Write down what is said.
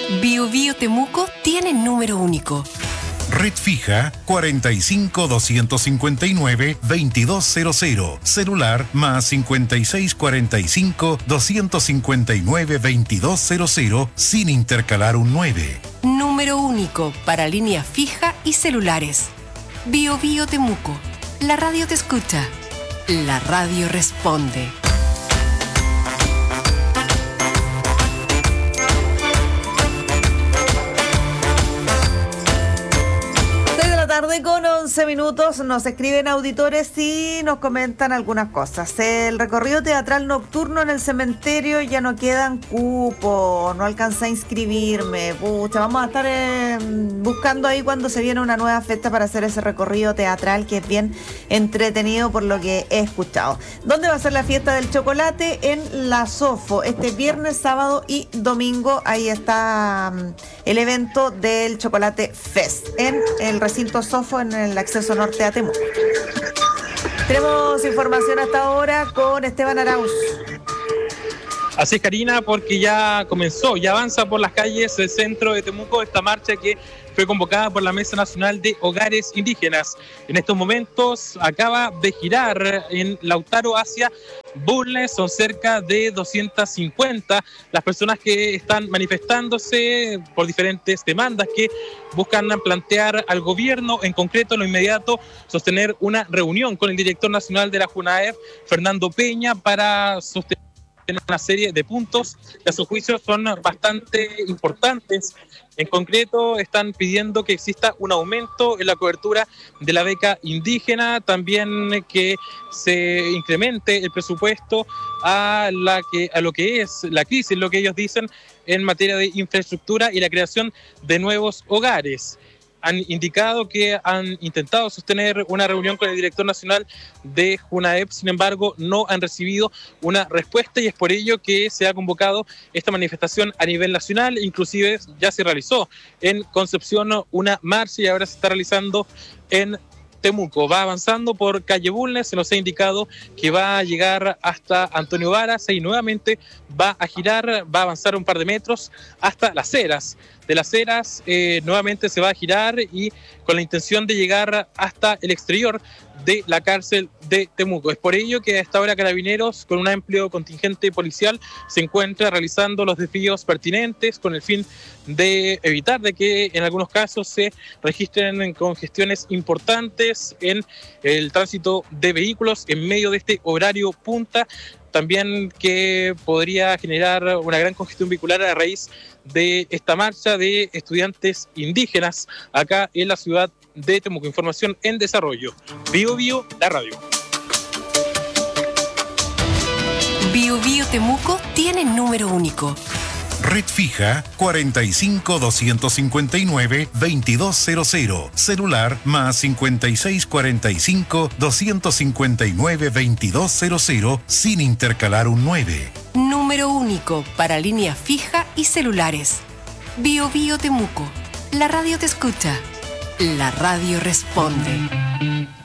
Bio Bio Temuco tiene número único. Red fija 45 259 2200. Celular más 56 45 259 2200 sin intercalar un 9. Número único para línea fija y celulares. Bio Bio Temuco. La radio te escucha. La radio responde. Tarde con 11 minutos, nos escriben auditores y nos comentan algunas cosas. El recorrido teatral nocturno en el cementerio, ya no quedan cupos, no alcancé a inscribirme. Pucha, vamos a estar buscando ahí cuando se viene una nueva fecha para hacer ese recorrido teatral que es bien entretenido por lo que he escuchado. ¿Dónde va a ser la fiesta del chocolate? En la Sofo, este viernes, sábado y domingo. Ahí está el evento del Chocolate Fest en el recinto Sofo en el acceso norte a Temuco. Tenemos información hasta ahora con Esteban Arauz. Así es, Karina, porque ya comenzó, ya avanza por las calles del centro de Temuco esta marcha que fue convocada por la Mesa Nacional de Hogares Indígenas. En estos momentos acaba de girar en Lautaro hacia Bulnes. Son cerca de 250 las personas que están manifestándose por diferentes demandas que buscan plantear al gobierno, en concreto en lo inmediato, sostener una reunión con el director nacional de la JUNAEF, Fernando Peña, para sostener una serie de puntos que a su juicio son bastante importantes. En concreto, están pidiendo que exista un aumento en la cobertura de la beca indígena, también que se incremente el presupuesto a lo que es la crisis, lo que ellos dicen en materia de infraestructura y la creación de nuevos hogares. Han indicado que han intentado sostener una reunión con el director nacional de JUNAEP, sin embargo no han recibido una respuesta y es por ello que se ha convocado esta manifestación a nivel nacional. Inclusive ya se realizó en Concepción una marcha y ahora se está realizando en Temuco. Va avanzando por calle Bulnes, se nos ha indicado que va a llegar hasta Antonio Varas y nuevamente va a girar, va a avanzar un par de metros hasta Las Heras. De Las Heras nuevamente se va a girar y con la intención de llegar hasta el exterior de la cárcel de Temuco. Es por ello que a esta hora Carabineros, con un amplio contingente policial, se encuentra realizando los desvíos pertinentes con el fin de evitar de que en algunos casos se registren congestiones importantes en el tránsito de vehículos en medio de este horario punta. También que podría generar una gran congestión vehicular a raíz de esta marcha de estudiantes indígenas acá en la ciudad de Temuco. Información en desarrollo. Bio Bio, la radio. Bio Bio Temuco tiene número único. Red fija 45 259 2200. Celular más 56 45 259 2200 sin intercalar un 9. Número único para línea fija y celulares. Bio Bio Temuco. La radio te escucha. La radio responde.